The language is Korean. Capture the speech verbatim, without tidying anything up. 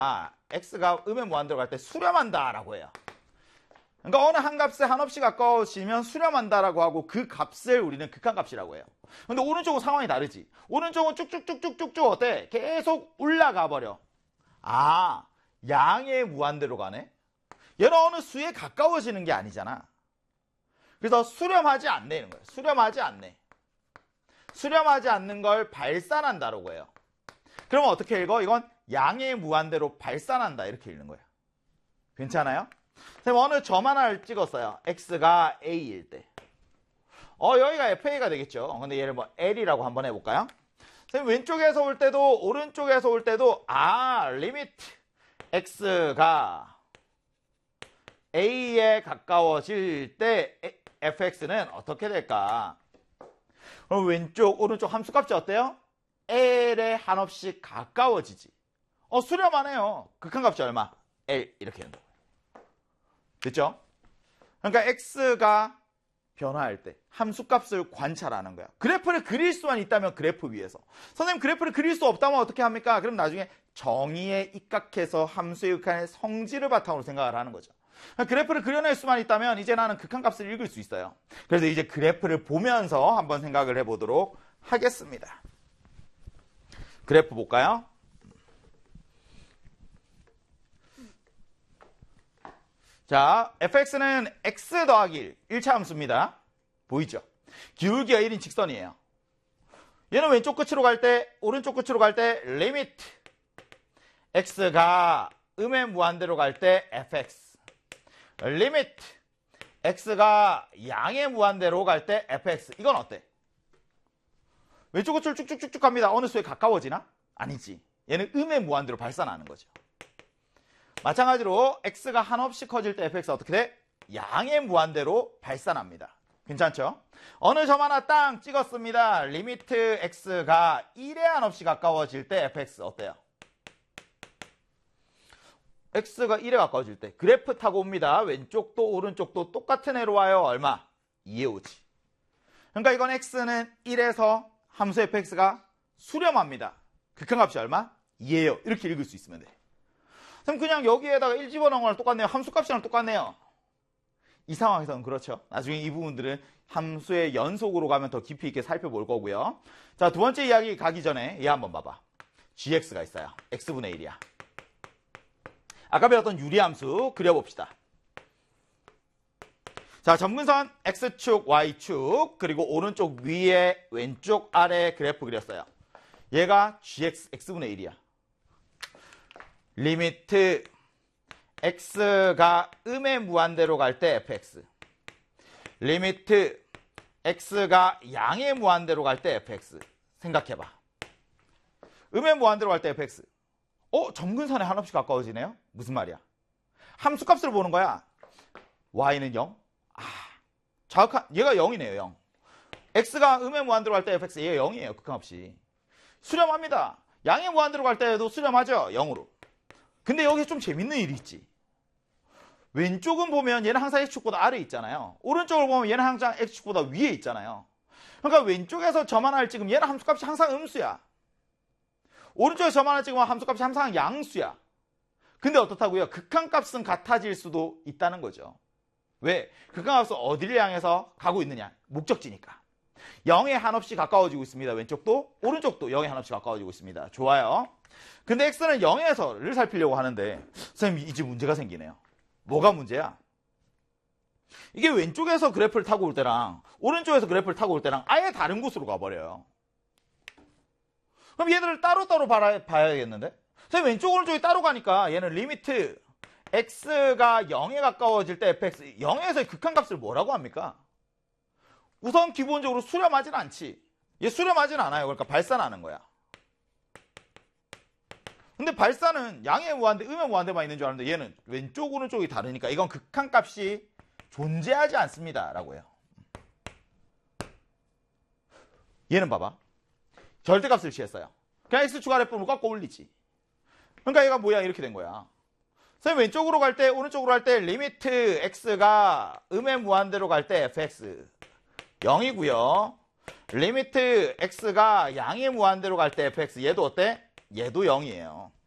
아, x가 음의 무한대로 갈 때 수렴한다라고 해요. 그러니까 어느 한 값에 한없이 가까워지면 수렴한다라고 하고 그 값을 우리는 극한값이라고 해요. 근데 오른쪽은 상황이 다르지. 오른쪽은 쭉쭉쭉쭉쭉쭉 어때? 계속 올라가 버려. 아, 양의 무한대로 가네? 얘는 어느 수에 가까워지는 게 아니잖아. 그래서 수렴하지 않네. 거예요. 수렴하지 않네. 수렴하지 않는 걸 발산한다라고 해요. 그러면 어떻게 읽어? 이건 양의 무한대로 발산한다. 이렇게 읽는 거예요. 괜찮아요? 선생님 어느 점 하나를 찍었어요. x가 a일 때. 어 여기가 에프에이가 되겠죠. 근데 얘를 뭐 L이라고 한번 해볼까요? 선생님 왼쪽에서 올 때도 오른쪽에서 올 때도 아 리미트 x가 a에 가까워질 때 fx는 어떻게 될까? 그럼 왼쪽 오른쪽 함수값이 어때요? L에 한없이 가까워지지. 어 수렴하네요. 극한값이 얼마? L 이렇게 된다. 됐죠? 그러니까 x가 변화할 때 함수값을 관찰하는 거야. 그래프를 그릴 수만 있다면 그래프 위에서. 선생님 그래프를 그릴 수 없다면 어떻게 합니까? 그럼 나중에 정의에 입각해서 함수의 극한의 성질을 바탕으로 생각을 하는 거죠. 그래프를 그려낼 수만 있다면 이제 나는 극한값을 읽을 수 있어요. 그래서 이제 그래프를 보면서 한번 생각을 해보도록 하겠습니다. 그래프 볼까요? 자, fx는 x 더하기 일, 일 차 함수입니다. 보이죠? 기울기가 일인 직선이에요. 얘는 왼쪽 끝으로 갈 때, 오른쪽 끝으로 갈 때 리미트 x가 음의 무한대로 갈 때 fx 리미트 x가 양의 무한대로 갈 때 fx 이건 어때? 왼쪽 끝으로 쭉쭉쭉쭉 갑니다. 어느 수에 가까워지나? 아니지. 얘는 음의 무한대로 발산하는 거죠. 마찬가지로 x가 한없이 커질 때 fx가 어떻게 돼? 양의 무한대로 발산합니다. 괜찮죠? 어느 점 하나 땅 찍었습니다. 리미트 x가 일에 한없이 가까워질 때 fx 어때요? x가 일에 가까워질 때 그래프 타고 옵니다. 왼쪽도 오른쪽도 똑같은 애로 와요. 얼마? 이에 오지. 그러니까 이건 x는 일에서 함수 fx가 수렴합니다. 극한값이 얼마? 이에요. 이렇게 읽을 수 있으면 돼. 그럼 그냥 여기에다가 일 집어넣은 거랑 똑같네요. 함수값이랑 똑같네요. 이 상황에서는 그렇죠. 나중에 이 부분들은 함수의 연속으로 가면 더 깊이 있게 살펴볼 거고요. 자, 두 번째 이야기 가기 전에 얘 한번 봐봐. gx가 있어요. x분의 일이야. 아까 배웠던 유리함수 그려봅시다. 자, 점근선 x축, y축, 그리고 오른쪽 위에 왼쪽 아래 그래프 그렸어요. 얘가 gx, x분의 일이야. 리미트 x가 음의 무한대로 갈 때 fx 리미트 x가 양의 무한대로 갈 때 fx 생각해봐. 음의 무한대로 갈 때 fx 어? 점근선에 한없이 가까워지네요? 무슨 말이야? 함수값을 보는 거야. y는 영? 아, 정확한 얘가 영이네요. 영. x가 음의 무한대로 갈 때 fx 얘가 영이에요. 극한없이. 수렴합니다. 양의 무한대로 갈 때도 수렴하죠. 영으로. 근데 여기 좀 재밌는 일이 있지. 왼쪽은 보면 얘는 항상 x축보다 아래에 있잖아요. 오른쪽을 보면 얘는 항상 x축보다 위에 있잖아요. 그러니까 왼쪽에서 점 하나를 찍으면 얘는 함수값이 항상 음수야. 오른쪽에서 점 하나 찍으면 함수값이 항상 양수야. 근데 어떻다고요? 극한값은 같아질 수도 있다는 거죠. 왜? 극한값은 어디를 향해서 가고 있느냐? 목적지니까. 영에 한없이 가까워지고 있습니다. 왼쪽도 오른쪽도 영에 한없이 가까워지고 있습니다. 좋아요. 근데 x는 영에서를 살피려고 하는데 선생님 이제 문제가 생기네요. 뭐가 문제야? 이게 왼쪽에서 그래프를 타고 올 때랑 오른쪽에서 그래프를 타고 올 때랑 아예 다른 곳으로 가버려요. 그럼 얘들을 따로따로 봐야, 봐야겠는데? 선생님 왼쪽 오른쪽이 따로 가니까 얘는 리미트 x가 영에 가까워질 때 fx 영에서의 극한값을 뭐라고 합니까? 우선 기본적으로 수렴하진 않지. 얘 수렴하진 않아요. 그러니까 발산하는 거야. 근데 발산은 양의 무한대, 음의 무한대만 있는 줄 알았는데 얘는 왼쪽 오른쪽이 다르니까 이건 극한값이 존재하지 않습니다. 라고 해요. 얘는 봐봐. 절대값을 취했어요. 그냥 x축 아랫부분을 꺾어 올리지. 그러니까 얘가 뭐야? 이렇게 된 거야. 선생님 왼쪽으로 갈 때, 오른쪽으로 갈 때 리미트 x가 음의 무한대로 갈 때 fx 영이고요. 리미트 x가 양의 무한대로 갈 때 fx 얘도 어때? 얘도 영이에요.